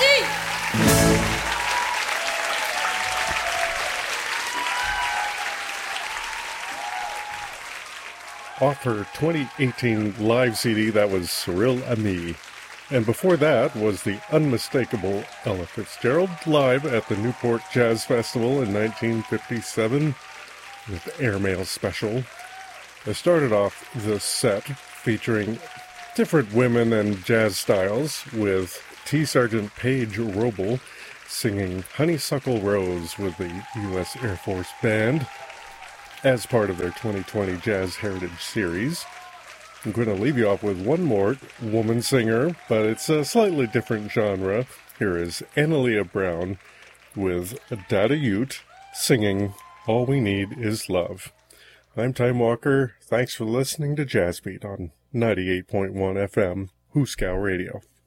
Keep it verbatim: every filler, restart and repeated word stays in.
Off her twenty eighteen live C D, that was Cyril Ami. And before that was the unmistakable Ella Fitzgerald live at the Newport Jazz Festival in nineteen fifty-seven with Airmail Special. I started off the set featuring different women and jazz styles with T. Sergeant Paige Roble singing Honeysuckle Rose with the U S Air Force Band as part of their twenty twenty Jazz Heritage Series. I'm going to leave you off with one more woman singer, but it's a slightly different genre. Here is Analia Brown with Dada Ute singing All We Need Is Love. I'm Time Walker. Thanks for listening to Jazz Beat on ninety-eight point one F M, Hooskow Radio.